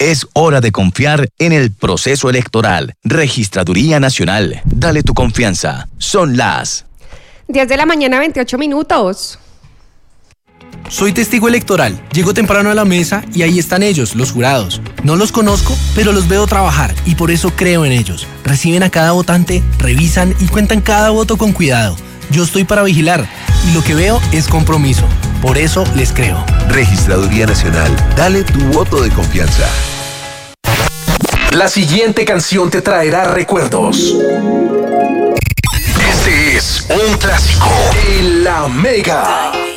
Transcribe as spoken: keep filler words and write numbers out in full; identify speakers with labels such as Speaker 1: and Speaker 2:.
Speaker 1: Es hora de confiar en el proceso electoral. Registraduría Nacional. Dale tu confianza. Son las
Speaker 2: diez de la mañana, veintiocho minutos.
Speaker 3: Soy testigo electoral. Llego temprano a la mesa y ahí están ellos, los jurados. No los conozco, pero los veo trabajar y por eso creo en ellos. Reciben a cada votante, revisan y cuentan cada voto con cuidado. Yo estoy para vigilar y lo que veo es compromiso. Por eso les creo.
Speaker 4: Registraduría Nacional. Dale tu voto de confianza.
Speaker 5: La siguiente canción te traerá recuerdos. Este es un clásico. En La Mega.